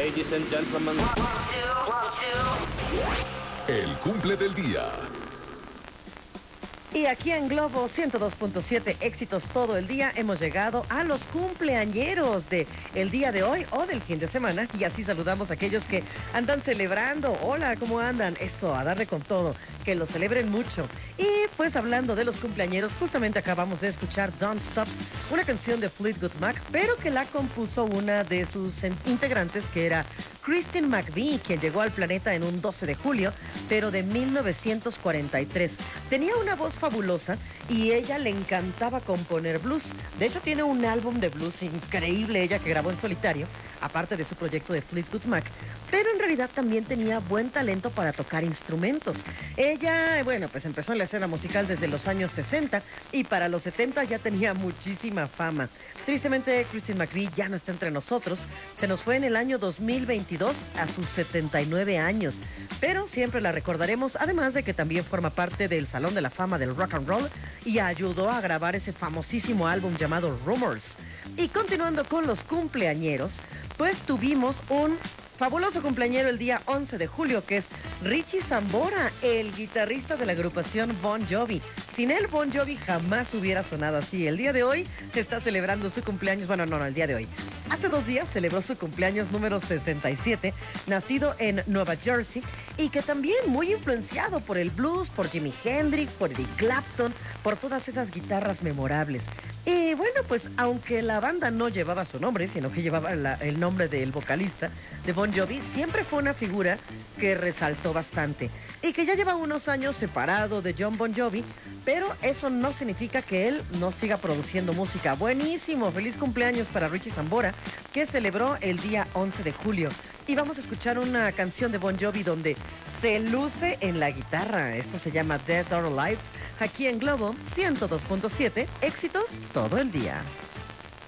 Ladies and gentlemen. El cumple del día. Y aquí en Globo 102.7, éxitos todo el día, hemos llegado a los cumpleañeros de el día de hoy o del fin de semana. Y así saludamos a aquellos que andan celebrando. Hola, ¿cómo andan? Eso, a darle con todo, que lo celebren mucho. Y pues hablando de los cumpleañeros, justamente acabamos de escuchar Don't Stop, una canción de Fleetwood Mac, pero que la compuso una de sus integrantes, que era Christine McVie, quien llegó al planeta en un 12 de julio, pero de 1943. Tenía una voz fabulosa y ella le encantaba componer blues. De hecho, tiene un álbum de blues increíble, ella, que grabó en solitario, aparte de su proyecto de Fleetwood Mac, pero en realidad también tenía buen talento para tocar instrumentos. Ella, bueno, pues empezó en la escena musical desde los años 60 y para los 70 ya tenía muchísima fama. Tristemente, Christine McVie ya no está entre nosotros. Se nos fue en el año 2022 a sus 79 años, pero siempre la recordaremos, además de que también forma parte del Salón de la Fama del Rock and Roll y ayudó a grabar ese famosísimo álbum llamado Rumors. Y continuando con los cumpleañeros, pues tuvimos un fabuloso cumpleañero el día 11 de julio, que es Richie Sambora, el guitarrista de la agrupación Bon Jovi. Sin él, Bon Jovi jamás hubiera sonado así. El día de hoy está celebrando su cumpleaños, bueno, no, el día de hoy. Hace 2 días celebró su cumpleaños número 67, nacido en Nueva Jersey, y que también muy influenciado por el blues, por Jimi Hendrix, por Eric Clapton, por todas esas guitarras memorables. Y bueno, pues aunque la banda no llevaba su nombre, sino que llevaba el nombre del vocalista de Bon Jovi, siempre fue una figura que resaltó bastante y que ya lleva unos años separado de John Bon Jovi, pero eso no significa que él no siga produciendo música. Buenísimo, feliz cumpleaños para Richie Sambora, que celebró el día 11 de julio. Y vamos a escuchar una canción de Bon Jovi donde se luce en la guitarra. Esto se llama Dead or Alive. Aquí en Globo 102.7, éxitos todo el día.